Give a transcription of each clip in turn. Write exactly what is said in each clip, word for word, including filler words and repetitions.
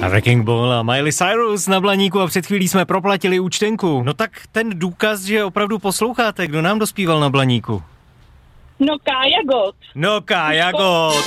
Wrecking Ball a Miley Cyrus na Blaníku a před chvílí jsme proplatili účtenku. No tak ten důkaz, že opravdu posloucháte, kdo nám dospíval na Blaníku? No Kája Gott. No Kája Gott.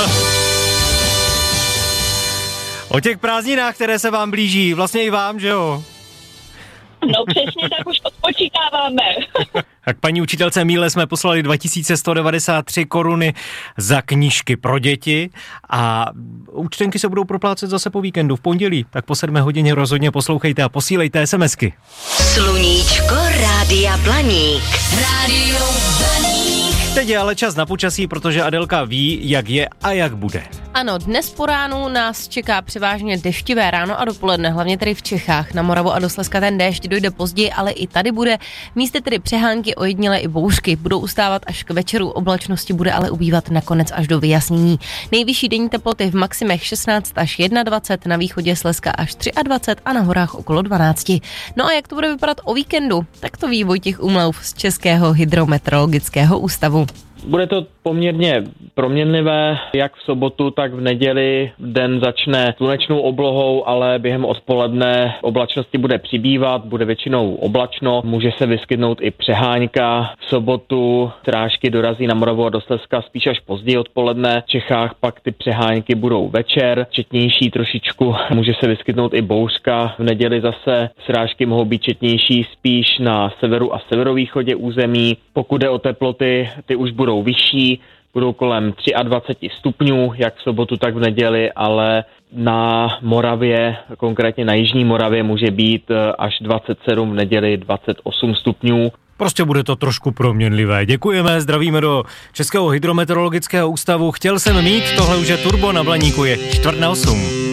O těch prázdninách, které se vám blíží, vlastně i vám, že jo? No přesně tak už odpočítáváme. Tak paní učitelce Míle jsme poslali dva tisíce sto devadesát tři koruny za knížky pro děti a účtenky se budou proplácet zase po víkendu v pondělí, tak po sedmé hodině rozhodně poslouchejte a posílejte SMSky. Sluníčko Rádia Blaník. Rádio Blaník. Teď je ale čas na počasí, protože Adelka ví, jak je a jak bude. Ano, dnes po ránu nás čeká převážně deštivé ráno a dopoledne, hlavně tady v Čechách. Na Moravu a do Slezska ten déšť dojde později, ale i tady bude. Místy tedy přehánky, ojediněle i bouřky. Budou ustávat až k večeru, oblačnosti bude ale ubývat nakonec až do vyjasnění. Nejvyšší denní teploty v maximech šestnáct až dvacet jedna, na východě Slezska až dvacet tři a na horách okolo dvanáct. No a jak to bude vypadat o víkendu? Tak to ví Vojtěch Umlauf z Českého hydrometeorologického ústavu. Bude to poměrně proměnlivé, jak v sobotu, tak v neděli. Den začne slunečnou oblohou, ale během odpoledne oblačnosti bude přibývat, bude většinou oblačno, může se vyskytnout i přehánka. V sobotu srážky dorazí na Moravu a do Slezska spíš až později odpoledne. V Čechách pak ty přehánky budou večer, četnější trošičku, může se vyskytnout i bouřka. V neděli zase srážky mohou být četnější spíš na severu a severovýchodě území. Pokud jde o teploty, ty už budou vyšší, budou kolem dvacet tři stupňů, jak v sobotu, tak v neděli, ale na Moravě, konkrétně na jižní Moravě, může být až dvacet sedm, v neděli dvacet osm stupňů. Prostě bude to trošku proměnlivé. Děkujeme, zdravíme do Českého hydrometeorologického ústavu. Chtěl jsem mít, tohle už je Turbo na Blaníku, je čtvrt na osm.